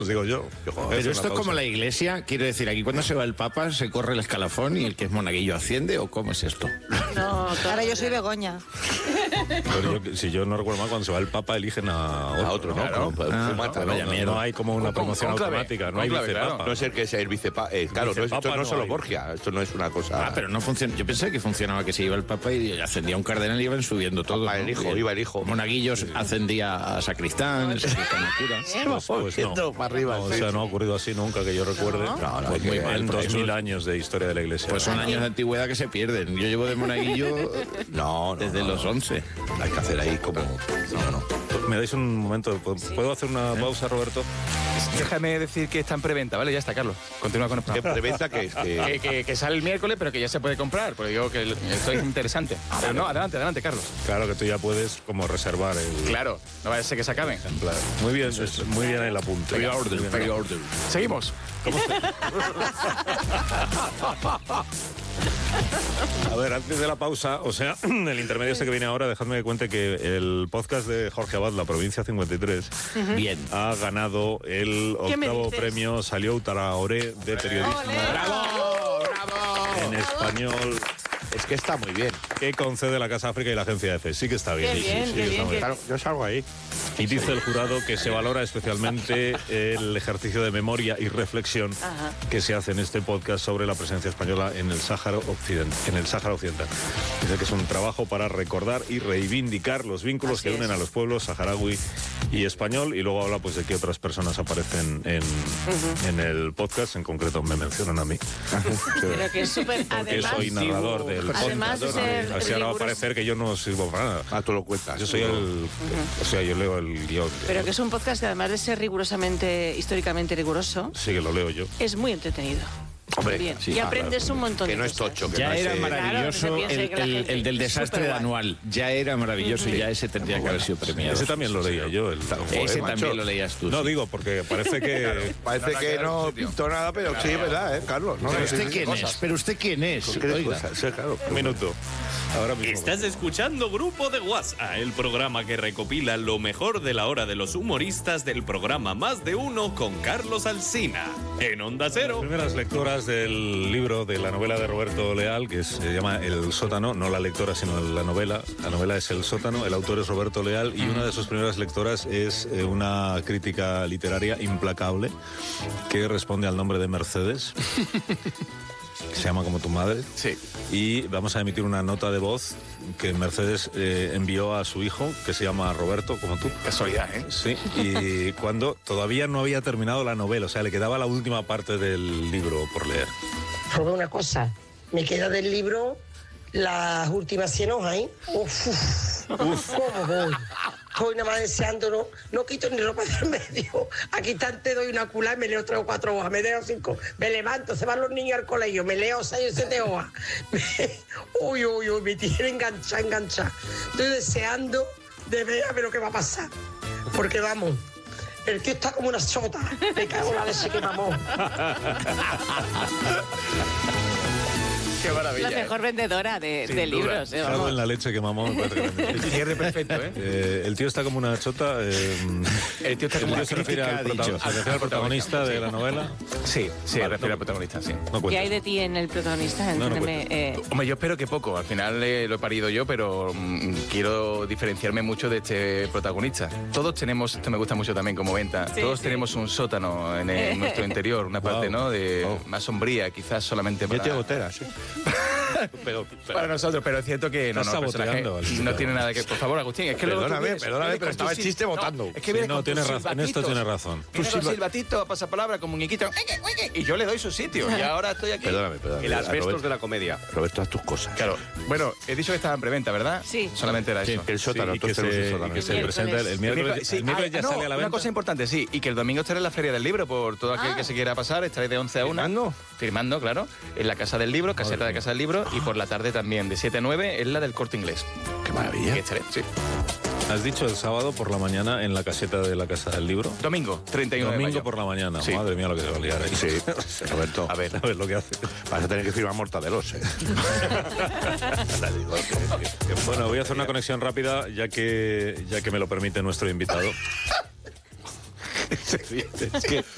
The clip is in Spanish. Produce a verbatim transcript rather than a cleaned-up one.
Os digo yo. yo Pero esto es como la iglesia, quiero decir, aquí cuando se va el Papa se corre el escalafón y el que es monaguillo asciende, ¿o cómo es esto? No, ahora yo soy Begoña. Pero yo, si yo no recuerdo mal, cuando se va el Papa eligen a otro, a otro, ¿no? claro. Como, Ah, fumata, no, ¿no? No, no hay como una Con- promoción conclave, automática, no hay conclave, vicepapa. claro. No es el que sea el vicepapa. Eh, claro, no es- esto Vicepapa no es solo hay. Borgia, esto no es una cosa... Ah, pero no funciona. Yo pensé que funcionaba que se iba el Papa y ascendía un cardenal y iban subiendo todo. Papa, el ¿no? hijo, iba el hijo. Monaguillos ascendía a sacristán, el sacristán a cura. Pues, pues no. para arriba. No, o sí. sea, no ha ocurrido así nunca que yo recuerde. No, no, Pues hay muy que- mal, en pues dos mil eso- años de historia de la Iglesia. Pues son años de antigüedad que se pierden. Yo llevo de monaguillo No, no, desde no, los no. once. Hay que hacer ahí como... No, no. ¿Me dais un momento? ¿Puedo hacer una pausa, Roberto? Déjame decir que está en preventa, ¿vale? Ya está, Carlos. Continúa con el ¿Qué programa. preventa que es? Que... Que, que- que sale el miércoles, pero que ya se puede comprar. Porque digo que esto es interesante. Pero no, adelante, adelante, Carlos. Claro que tú ya puedes como reservar el Claro, no vaya a ser que se acaben. ejemplar. Muy bien, es- muy bien el apunte. Pre-order, Muy bien. pre-order. Seguimos. A ver, antes de la pausa, o sea, el intermedio este que viene ahora, dejadme que cuente que el podcast de Jorge Abad, La Provincia cincuenta y tres, Bien. ha ganado el ¿Qué me octavo dices? premio Salió Traoré de periodismo ¡Bravo! ¡Bravo! en español Es que está muy bien. que concede la Casa África y la Agencia EFE. Sí que está bien. Qué sí, bien, sí, qué está bien, muy qué- Claro, yo salgo ahí. Y dice el jurado que se valora especialmente el ejercicio de memoria y reflexión Ajá. que se hace en este podcast sobre la presencia española en el Sáhara Occidental. En el Sáhara Occidental. Dice que es un trabajo para recordar y reivindicar los vínculos Así que unen es. a los pueblos saharaui y español, y luego habla pues de qué otras personas aparecen en, en el podcast, en concreto me mencionan a mí. Pero que es súper... Porque Además, soy narrador del podcast. Además de ser Así ahora va a riguroso- parecer que yo no sirvo para nada. Ah, tú lo cuentas. Yo soy el... O sea, yo leo el guión. pero que es un podcast que además de ser rigurosamente, históricamente riguroso, Sí, que lo leo yo. es muy entretenido. Hombre, Bien. sí, y ah, aprendes un montón Que de no es cosas. tocho. Que Ya no era es, eh, maravilloso Claro, que se el, piense que la el- gente el del es desastre de superguay. anual. Ya era maravilloso y ya ese tendría que haber sido premiado. Ese también lo leía yo. El, Ese macho. también lo leías tú. No sí. digo, porque parece que... Parece que no pintó nada, pero sí, ¿verdad, eh, Carlos? No, ¿Pero no, usted sí, quién cosas. es? ¿Pero usted quién es? ¿Qué Oiga. cosas? Sí, claro. Un minuto. Ahora mismo. Estás escuchando Grupo de WhatsApp, el programa que recopila lo mejor de la hora de los humoristas del programa Más de Uno con Carlos Alsina. En Onda Las Cero. primeras lectoras del libro, de la novela de Roberto Leal, que se llama El Sótano, no la lectora, sino la novela. La novela es El Sótano, el autor es Roberto Leal, y una de sus primeras lectoras es eh, una crítica literaria implacable que responde al nombre de Mercedes. Que se llama como tu madre. Sí. Y vamos a emitir una nota de voz que Mercedes eh, envió a su hijo, que se llama Roberto, como tú. Casualidad, ¿eh? Sí, y cuando todavía no había terminado la novela, o sea, le quedaba la última parte del libro por leer. Solo una cosa, me queda del libro las últimas cien hojas, ¿eh? Uf, uf, uf, ¿cómo voy? Estoy nada más deseando, no, no quito ni ropa del medio. Aquí te doy una cula y me leo tres o cuatro hojas, me leo cinco, me levanto, se van los niños al colegio, me leo seis o siete hojas. Me- uy, uy, uy, me tiene enganchada, enganchada. Estoy deseando de ver a ver lo que va a pasar. Porque vamos, el tío está como una sota. Me cago en la leche que mamó. Qué maravilla. La mejor vendedora de, Sin de duda. libros. eh, Cago vamos. en la leche que mamó. me parece que- El cierre perfecto, ¿eh? Eh, el tío está como una chota. eh, El tío está el como tío una se refiere crítica al, ha prota- dicho. se refiere al protagonista de la novela. Sí, sí, Vale, refiere no- al protagonista, sí. No ¿Qué cuentes. hay de ti en el protagonista? No, no Entiéndeme. eh, Hombre, yo espero que poco. Al final eh, lo he parido yo, pero mm, quiero diferenciarme mucho de este protagonista. Todos tenemos, esto me gusta mucho también como venta, Sí, todos sí. tenemos un sótano en, en nuestro interior, una parte, Wow. ¿no? De Wow. más sombría, quizás solamente Yo para, tengo gotera, sí. Pero, para nosotros, pero es cierto que no, Estás no, el personaje saboteando, no tiene nada que... Por favor, Agustín, es que luego tú Perdóname, vienes- perdóname, vienes pero con estaba tus el chiste sil- votando. No, es que Sí, vienes no, con tus tienes razón, en esto silbatitos. tienes razón. Viene con silbatito, pasa palabra, como muñequito, y yo le doy su sitio. Y ahora estoy aquí. Perdóname, perdóname. El asbestos Roberto- de la comedia. Roberto, haz tus cosas. Claro. Bueno, he dicho que estaba en preventa, ¿verdad? Sí. Solamente era Sí, eso. El sótano, sí, y que todos tenemos se, un sótano. y que se Miércoles. presenta el, el miércoles. Sí, el miércoles ah, ya no, sale a la una venta. cosa importante, sí, y que el domingo estaré en la Feria del Libro por todo aquel Ah. que se quiera pasar, estaré de once a una. ¿Firmando? Firmando, claro, en la Casa del Libro, caseta de Casa del Libro, y por la tarde también, de siete a nueve, en la del Corte Inglés. Qué maravilla. Que estaré, sí. Has dicho el sábado por la mañana en la caseta de la Casa del Libro. Domingo, treinta y uno de Domingo mayo. por la mañana. Sí. Madre mía lo que se va a liar ahí. Sí, Roberto. A ver, a ver lo que hace. Vas a tener que firmar mortadelos, ¿eh? Te digo que- que- que- Bueno, voy a hacer una conexión rápida ya que, ya que me lo permite nuestro invitado. Es que